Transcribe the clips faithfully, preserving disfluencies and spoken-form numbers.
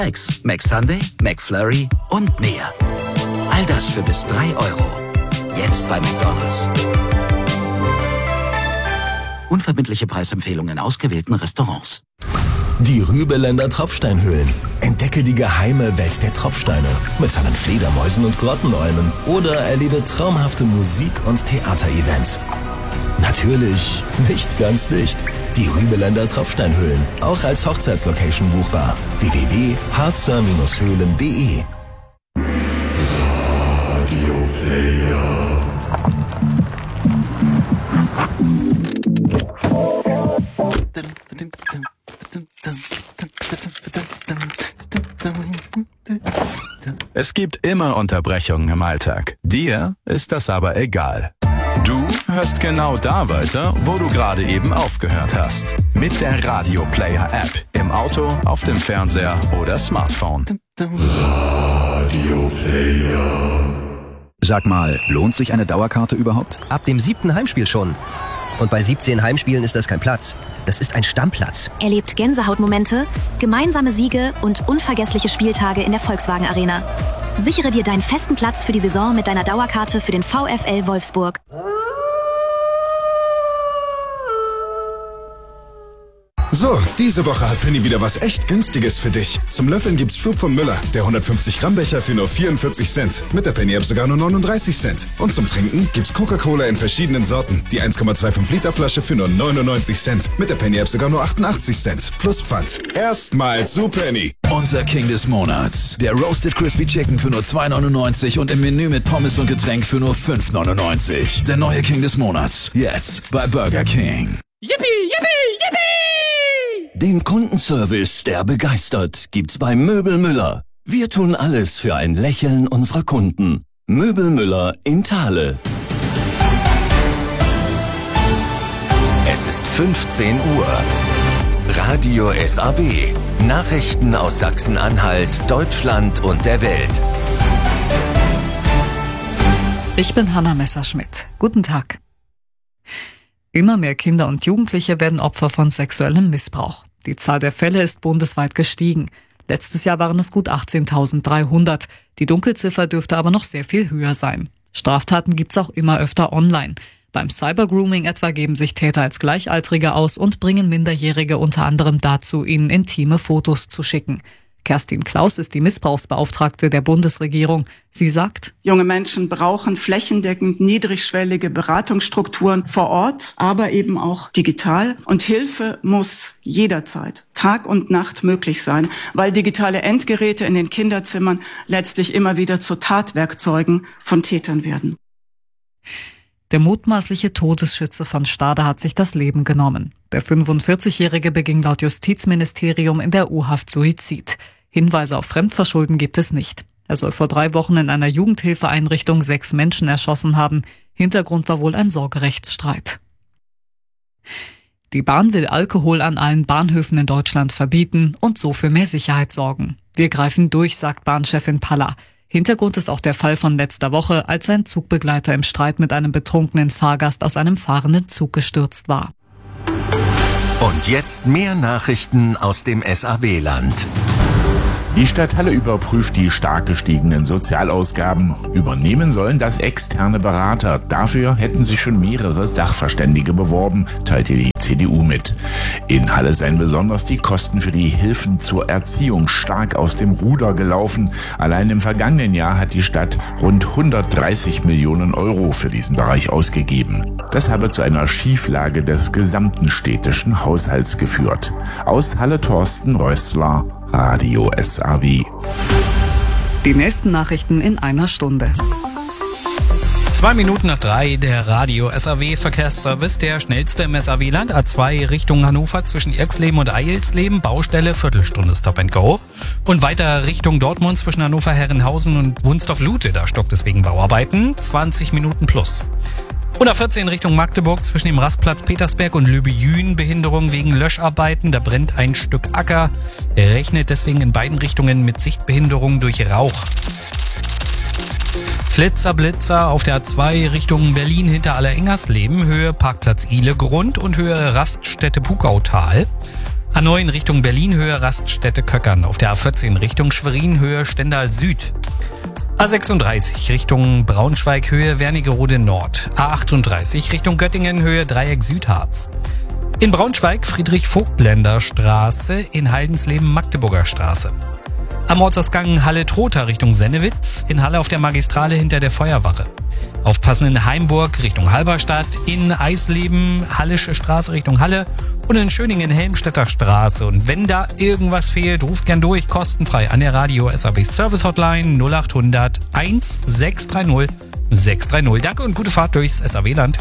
Max, McSunday, McFlurry und mehr. All das für bis drei Euro. Jetzt bei McDonald's. Unverbindliche Preisempfehlungen in ausgewählten Restaurants. Die Rübeländer Tropfsteinhöhlen. Entdecke die geheime Welt der Tropfsteine mit seinen Fledermäusen und Grottenräumen oder erlebe traumhafte Musik- und Theaterevents. Natürlich nicht ganz dicht. Die Rübeländer Tropfsteinhöhlen, auch als Hochzeitslocation buchbar. w w w punkt harzer höhlen punkt de Radio Player. Es gibt immer Unterbrechungen im Alltag. Dir ist das aber egal. Du hörst genau da weiter, wo du gerade eben aufgehört hast. Mit der Radio Player App. Im Auto, auf dem Fernseher oder Smartphone. Radio Player. Sag mal, lohnt sich eine Dauerkarte überhaupt? Ab dem siebten Heimspiel schon. Und bei siebzehn Heimspielen ist das kein Platz. Das ist ein Stammplatz. Erlebt Gänsehautmomente, gemeinsame Siege und unvergessliche Spieltage in der Volkswagen Arena. Sichere dir deinen festen Platz für die Saison mit deiner Dauerkarte für den VfL Wolfsburg. So, diese Woche hat Penny wieder was echt Günstiges für dich. Zum Löffeln gibt's Schub von Müller, der hundertfünfzig Gramm Becher für nur vierundvierzig Cent. Mit der Penny App sogar nur neununddreißig Cent. Und zum Trinken gibt's Coca-Cola in verschiedenen Sorten. Die eins Komma fünfundzwanzig Liter Flasche für nur neunundneunzig Cent. Mit der Penny App sogar nur achtundachtzig Cent. Plus Pfand. Erstmal zu Penny. Unser King des Monats. Der Roasted Crispy Chicken für nur zwei neunundneunzig und im Menü mit Pommes und Getränk für nur fünf neunundneunzig. Der neue King des Monats. Jetzt bei Burger King. Yippie, yippie, yippie! Den Kundenservice, der begeistert, gibt's bei Möbel Müller. Wir tun alles für ein Lächeln unserer Kunden. Möbel Müller in Thale. Es ist fünfzehn Uhr. Radio S A W. Nachrichten aus Sachsen-Anhalt, Deutschland und der Welt. Ich bin Hanna Messerschmidt. Guten Tag. Immer mehr Kinder und Jugendliche werden Opfer von sexuellem Missbrauch. Die Zahl der Fälle ist bundesweit gestiegen. Letztes Jahr waren es gut achtzehntausenddreihundert. Die Dunkelziffer dürfte aber noch sehr viel höher sein. Straftaten gibt's auch immer öfter online. Beim Cybergrooming etwa geben sich Täter als Gleichaltrige aus und bringen Minderjährige unter anderem dazu, ihnen intime Fotos zu schicken. Kerstin Klaus ist die Missbrauchsbeauftragte der Bundesregierung. Sie sagt, junge Menschen brauchen flächendeckend niedrigschwellige Beratungsstrukturen vor Ort, aber eben auch digital. Und Hilfe muss jederzeit, Tag und Nacht möglich sein, weil digitale Endgeräte in den Kinderzimmern letztlich immer wieder zu Tatwerkzeugen von Tätern werden. Der mutmaßliche Todesschütze von Stade hat sich das Leben genommen. Der fünfundvierzigjährige beging laut Justizministerium in der U-Haft Suizid. Hinweise auf Fremdverschulden gibt es nicht. Er soll vor drei Wochen in einer Jugendhilfeeinrichtung sechs Menschen erschossen haben. Hintergrund war wohl ein Sorgerechtsstreit. Die Bahn will Alkohol an allen Bahnhöfen in Deutschland verbieten und so für mehr Sicherheit sorgen. Wir greifen durch, sagt Bahnchefin Palla. Hintergrund ist auch der Fall von letzter Woche, als ein Zugbegleiter im Streit mit einem betrunkenen Fahrgast aus einem fahrenden Zug gestürzt war. Und jetzt mehr Nachrichten aus dem S A W-Land. Die Stadt Halle überprüft die stark gestiegenen Sozialausgaben. Übernehmen sollen das externe Berater. Dafür hätten sich schon mehrere Sachverständige beworben, teilte die C D U mit. In Halle seien besonders die Kosten für die Hilfen zur Erziehung stark aus dem Ruder gelaufen. Allein im vergangenen Jahr hat die Stadt rund hundertdreißig Millionen Euro für diesen Bereich ausgegeben. Das habe zu einer Schieflage des gesamten städtischen Haushalts geführt. Aus Halle Thorsten Rössler, Radio S A W. Die nächsten Nachrichten in einer Stunde. Zwei Minuten nach drei, der Radio S A W Verkehrsservice, der schnellste im S A W-Land. A zwei Richtung Hannover zwischen Irxleben und Eilsleben, Baustelle, Viertelstunde Stop and Go. Und weiter Richtung Dortmund zwischen Hannover, Herrenhausen und Wunstorf-Lute, da stockt es wegen Bauarbeiten, zwanzig Minuten plus. Und A vierzehn Richtung Magdeburg zwischen dem Rastplatz Petersberg und Löbejün, Behinderung wegen Löscharbeiten, da brennt ein Stück Acker. Er rechnet deswegen in beiden Richtungen mit Sichtbehinderung durch Rauch. Flitzer, Blitzer auf der A zwei Richtung Berlin hinter Allerengersleben, Höhe Parkplatz Ihlegrund und Höhe Raststätte Pukautal. A neun Richtung Berlin, Höhe Raststätte Köckern. Auf der A vierzehn Richtung Schwerin, Höhe Stendal Süd. A sechsunddreißig Richtung Braunschweig, Höhe Wernigerode Nord. A achtunddreißig Richtung Göttingen, Höhe Dreieck Südharz. In Braunschweig Friedrich-Vogtländer Straße, in Heidensleben Magdeburger Straße. Am Ortsausgang Halle-Trotha Richtung Sennewitz, in Halle auf der Magistrale hinter der Feuerwache. Aufpassen in Heimburg Richtung Halberstadt, in Eisleben Hallische Straße Richtung Halle und in Schöningen Helmstedter Straße. Und wenn da irgendwas fehlt, ruft gern durch, kostenfrei an der Radio S A W Service Hotline null acht hundert sechs drei null sechs drei null. Danke und gute Fahrt durchs S A W-Land.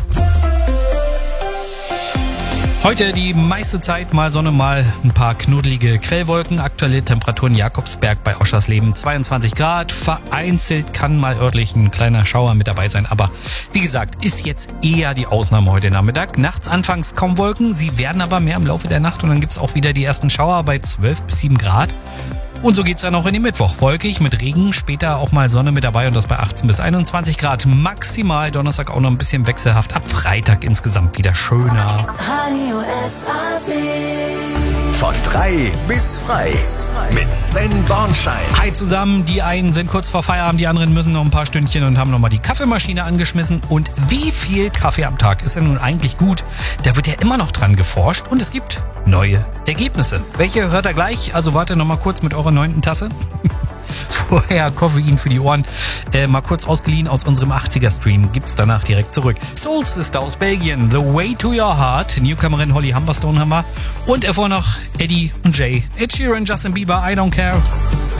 Heute die meiste Zeit mal Sonne, mal ein paar knuddelige Quellwolken. Aktuelle Temperaturen Jakobsberg bei Oschersleben zweiundzwanzig Grad. Vereinzelt kann mal örtlich ein kleiner Schauer mit dabei sein. Aber wie gesagt, ist jetzt eher die Ausnahme heute Nachmittag. Nachts anfangs kaum Wolken, sie werden aber mehr im Laufe der Nacht. Und dann gibt's auch wieder die ersten Schauer bei zwölf bis sieben Grad. Und so geht's dann auch in den Mittwoch. Wolkig mit Regen, später auch mal Sonne mit dabei und das bei achtzehn bis einundzwanzig Grad. Maximal Donnerstag auch noch ein bisschen wechselhaft. Ab Freitag insgesamt wieder schöner. Radio S A W. Von drei bis frei mit Sven Bornschein. Hi zusammen, die einen sind kurz vor Feierabend, die anderen müssen noch ein paar Stündchen und haben nochmal die Kaffeemaschine angeschmissen. Und wie viel Kaffee am Tag ist denn nun eigentlich gut? Da wird ja immer noch dran geforscht und es gibt neue Ergebnisse. Welche hört ihr gleich? Also warte nochmal kurz mit eurer neunten Tasse. Vorher Koffein für die Ohren. Äh, mal kurz ausgeliehen aus unserem achtziger-Stream. Gibt's danach direkt zurück. Soul Sister aus Belgien. The Way to Your Heart. Newcomerin Holly Humberstone haben wir. Und davor noch Eddie und Jay. Ed Sheeran, Justin Bieber, I Don't Care.